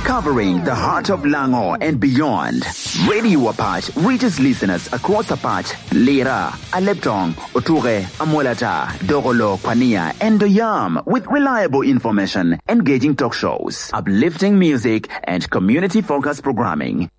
covering the heart of Lango and beyond. Radio Apart reaches listeners across Apart, Lira, Aleptong, Oture, Amolata, Dogolo, Pania, and Doyam with reliable information, engaging talk shows, uplifting music, and community-focused programming.